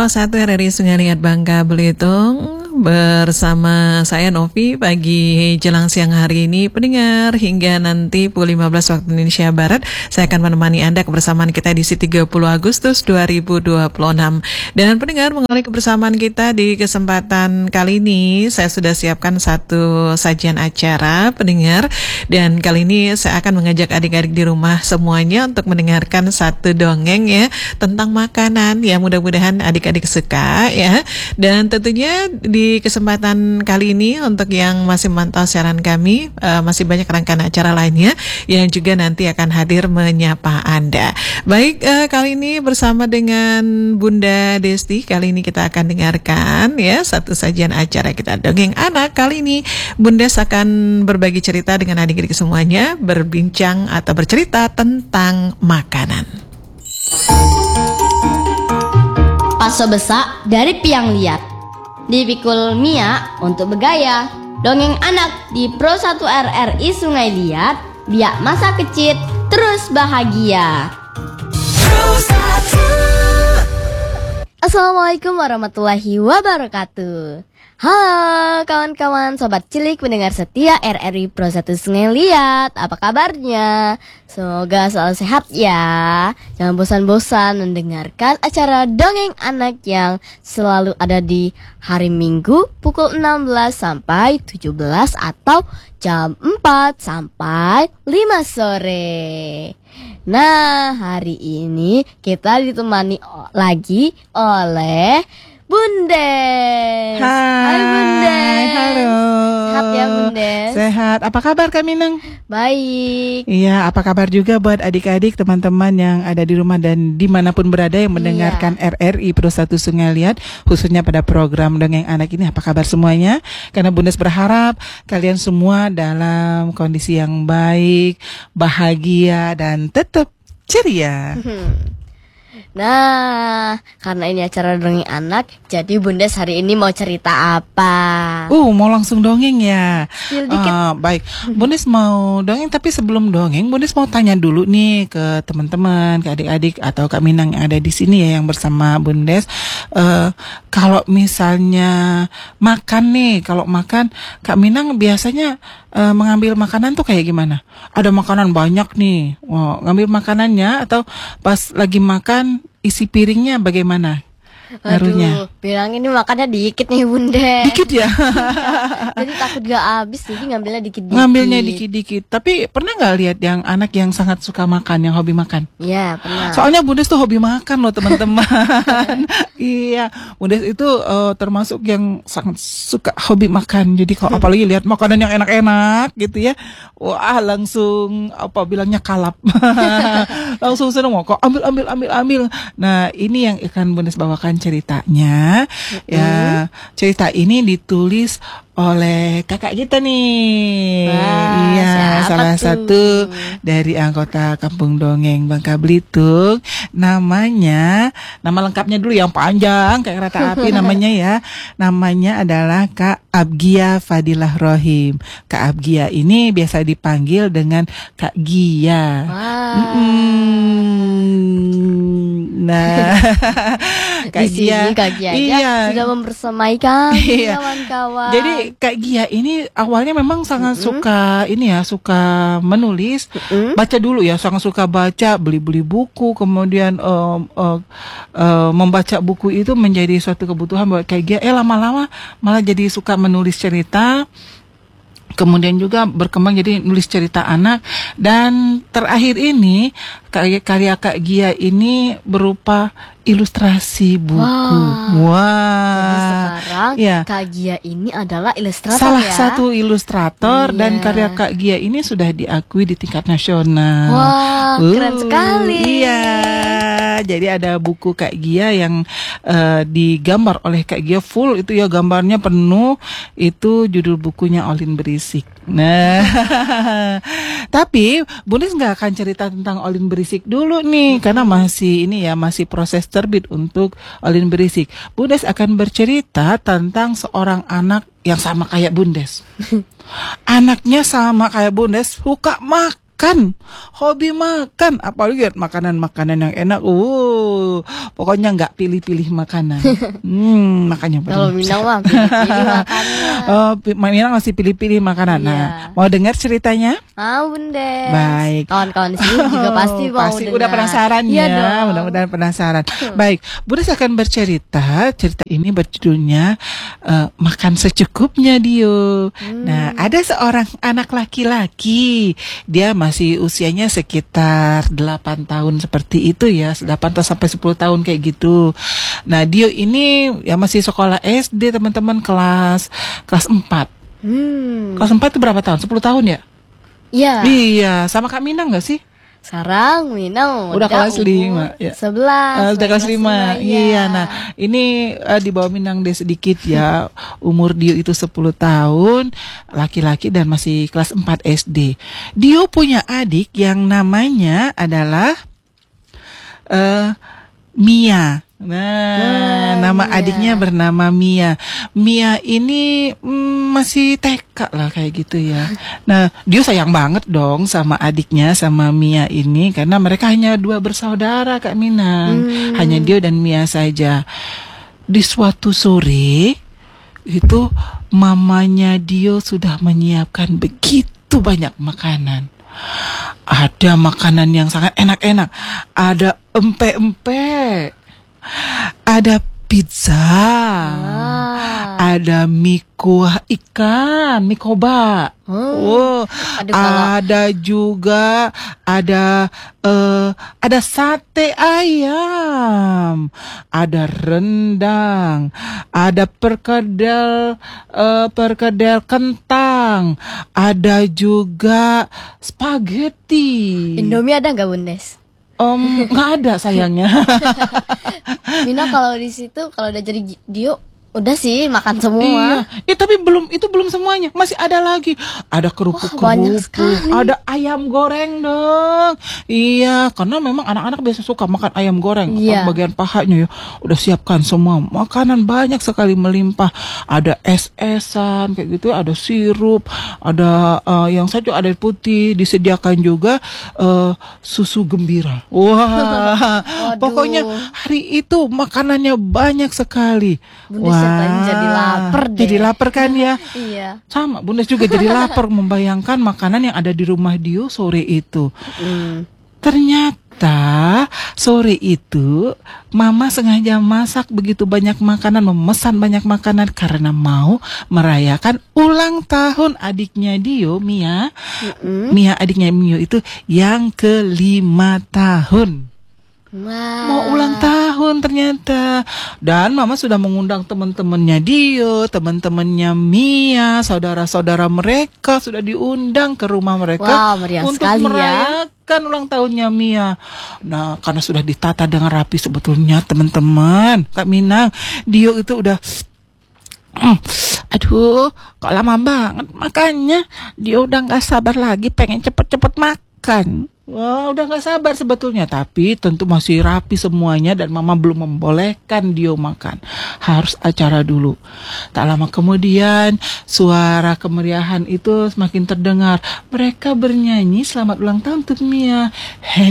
101 RRI Sungai Liat Bangka Belitung. Bersama saya Novi pagi jelang siang hari ini. Pendengar, hingga nanti pukul 15 waktu Indonesia Barat saya akan menemani Anda kebersamaan kita di 30 Agustus 2026. Dan pendengar, mengawali kebersamaan kita di kesempatan kali ini saya sudah siapkan satu sajian acara pendengar. Dan kali ini saya akan mengajak adik-adik di rumah semuanya untuk mendengarkan satu dongeng ya tentang makanan ya, mudah-mudahan adik-adik suka ya. Dan tentunya di kesempatan kali ini untuk yang masih memantau siaran kami, masih banyak rangkaian acara lainnya yang juga nanti akan hadir menyapa Anda. Baik, kali ini bersama dengan Bunda Desti, kali ini kita akan dengarkan ya satu sajian acara kita dongeng anak. Kali ini Bunda akan berbagi cerita dengan adik-adik semuanya, berbincang atau bercerita tentang makanan. Paso besak dari Piang Liat. Dipikul Mia untuk bergaya. Dongeng anak di Pro 1 RRI Sungai Liat, biak masa kecil terus bahagia. Assalamualaikum warahmatullahi wabarakatuh. Halo kawan-kawan sobat cilik pendengar setia RRI Pro 1 Sungai Liat, apa kabarnya? Semoga selalu sehat ya. Jangan bosan-bosan mendengarkan acara dongeng anak yang selalu ada di hari Minggu pukul 16 sampai 17 atau jam 4 sampai 5 sore. Nah, hari ini kita ditemani lagi oleh Bundes. Hai Bundes. Halo. Sehat ya Bundes? Sehat. Apa kabar Kak Minang? Baik. Iya, apa kabar juga buat adik-adik, teman-teman yang ada di rumah dan dimanapun berada yang mendengarkan RRI Pro 1 Sungai Liat, khususnya pada program Dongeng Anak ini. Apa kabar semuanya? Karena Bundes berharap kalian semua dalam kondisi yang baik, bahagia, dan tetap ceria. Nah, karena ini acara dongeng anak, jadi Bundes hari ini mau cerita apa? Mau langsung dongeng ya? Spill dikit. Baik, Bundes mau dongeng, tapi sebelum dongeng, Bundes mau tanya dulu nih ke teman-teman, ke adik-adik atau Kak Minang yang ada di sini ya, yang bersama Bundes. Kalau misalnya makan nih, kalau makan, Kak Minang biasanya mengambil makanan tuh kayak gimana? Ada makanan banyak nih, ngambil makanannya atau pas lagi makan isi piringnya bagaimana? Ngaruhnya? Aduh, bilang ini makannya dikit nih Bunda. Dikit ya? Jadi takut gak habis, jadi ngambilnya dikit-dikit. Ngambilnya dikit-dikit. Tapi pernah gak lihat yang anak yang sangat suka makan, yang hobi makan? Iya, pernah. Soalnya Bundes tuh hobi makan loh teman-teman. Iya, Bundes itu termasuk yang sangat suka hobi makan. Jadi kalau apalagi lihat makanan yang enak-enak gitu ya, wah langsung apa bilangnya kalap. Langsung seneng mau kok ambil. Nah, ini yang akan Bundes bawakan ceritanya. Ya, cerita ini ditulis oleh kakak kita nih. Wah, iya, salah tuh? satu dari anggota Kampung Dongeng Bangka Belitung. Nama lengkapnya dulu yang panjang kayak kereta api namanya ya. Namanya adalah Kak Abgia Fadilah Rohim. Kak Abgia ini biasa dipanggil dengan Kak Gia. Nah, Kak Gia, iya, sudah membersamai kami kawan-kawan. Jadi Kak Gia ini awalnya memang sangat suka suka menulis, baca dulu ya, sangat suka baca, beli buku, kemudian membaca buku itu menjadi suatu kebutuhan buat Kak Gia. Lama-lama malah jadi suka menulis cerita. Kemudian juga berkembang jadi nulis cerita anak. Dan terakhir ini karya Kak Gia ini berupa ilustrasi buku. Jadi sekarang Kak Gia ini adalah ilustrator salah satu ilustrator. Dan karya Kak Gia ini sudah diakui di tingkat nasional. Wah, keren sekali. Iya, jadi ada buku Kak Gia yang digambar oleh Kak Gia full itu ya, gambarnya penuh. Itu judul bukunya Olin Berisik. Nah, tapi Bundes nggak akan cerita tentang Olin Berisik dulu nih, karena masih proses terbit untuk Olin Berisik. Bundes akan bercerita tentang seorang anak yang sama kayak Bundes. Anaknya sama kayak Bundes, suka makan hobi makan, apalagi makanan-makanan yang enak. Pokoknya nggak pilih-pilih makanan. Makanya Kalau Minang mah pilih makannya. Minang masih pilih-pilih makanan. Iya. Nah, mau dengar ceritanya? Bundes. Baik. Kawan-kawan di sini juga pasti mau Pasti dengar. udah penasaran Iya ya, dong. mudah-mudahan penasaran. Baik, Bundes akan bercerita. Cerita ini berjudulnya Makan Secukupnya Dio. Nah, ada seorang anak laki-laki. Dia masih usianya sekitar 8 tahun seperti itu ya, 8 atau sampai 10 tahun kayak gitu. Nah, Dio ini ya masih sekolah SD, teman-teman, kelas 4. Kelas 4 itu berapa tahun? 10 tahun ya? Iya. Iya, sama Kak Minang gak sih? Sekarang Minang Udah kelas umur 5 ya. 11. Udah kelas 5. Iya, nah ini di bawah Minang deh sedikit ya. Umur Dio itu 10 tahun, laki-laki dan masih kelas 4 SD. Dio punya adik yang namanya adalah Mia. Nah, nama Mia. adiknya bernama Mia. Mia ini masih TK lah kayak gitu ya. Nah, dia sayang banget dong sama adiknya, sama Mia ini, karena mereka hanya 2 bersaudara, Kak Minang. Hanya Dio dan Mia saja. Di suatu sore itu mamanya Dio sudah menyiapkan begitu banyak makanan. Ada makanan yang sangat enak-enak. Ada empe-empe. Ada pizza. Ada mie kuah ikan, mie koba. Aduh, kalau- Ada juga ada sate ayam, ada rendang, ada perkedel kentang, ada juga spaghetti. Indomie ada nggak Bundes? Nggak ada sayangnya. Mina kalau di situ kalau udah jadi Dio udah sih makan semua. Iya, tapi itu belum semuanya. Masih ada lagi. Ada banyak kerupuk-kerupuk, sekali. ada ayam goreng dong. Iya, karena memang anak-anak biasa suka makan ayam goreng. Iya. Bagian pahanya ya, udah siapkan semua makanan banyak sekali melimpah. Ada es-esan kayak gitu, ada sirup, ada yang satu ada putih, disediakan juga susu gembira. Wah, Waduh. pokoknya hari itu makanannya banyak sekali. Bunda ceritanya jadi lapar deh. Jadi lapar kan ya? Iya. Sama, Bunda juga jadi lapar membayangkan makanan yang ada di rumah Dio sore itu. Ternyata sore itu Mama sengaja masak begitu banyak makanan, memesan banyak makanan karena mau merayakan ulang tahun adiknya Dio, Mia. Mia adiknya Mio itu yang ke-5 tahun. Wah. Mau ulang tahun ternyata. Dan Mama sudah mengundang teman-temannya Dio, teman-temannya Mia, saudara-saudara mereka sudah diundang ke rumah mereka. Wah, meriah untuk sekali ya. merayakan ulang tahunnya Mia. Nah, karena sudah ditata dengan rapi sebetulnya teman-teman, Kak Minang, Dio itu udah aduh, kok lama banget makannya. Dia udah gak sabar lagi pengen cepet-cepet makan. Wah, udah gak sabar sebetulnya. Tapi tentu masih rapi semuanya dan Mama belum membolehkan dia makan. Harus acara dulu. Tak lama kemudian suara kemeriahan itu semakin terdengar. Mereka bernyanyi selamat ulang tahun untuk Mia.